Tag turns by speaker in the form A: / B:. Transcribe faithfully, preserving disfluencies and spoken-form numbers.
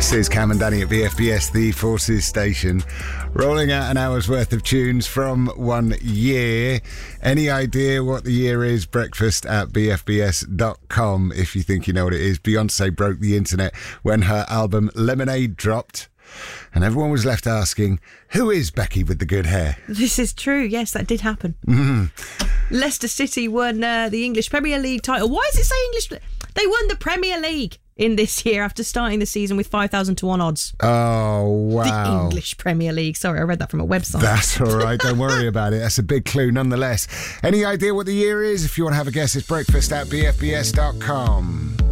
A: This is Cam and Danny at B F B S, the Forces station, rolling out an hour's worth of tunes from one year. Any idea what the year is? Breakfast at b f b s dot com if you think you know what it is. Beyonce broke the internet when her album Lemonade dropped, and everyone was left asking, who is Becky with the good hair?
B: This is true. Yes, that did happen.
A: Mm-hmm.
B: Leicester City won uh, the English Premier League title. Why does it say English? They won the Premier League in this year after starting the season with five thousand to one odds.
A: Oh, wow.
B: The English Premier League. Sorry, I read that from a website.
A: That's all right. Don't worry about it. That's a big clue nonetheless. Any idea what the year is? If you want to have a guess, it's breakfast at b f b s dot com.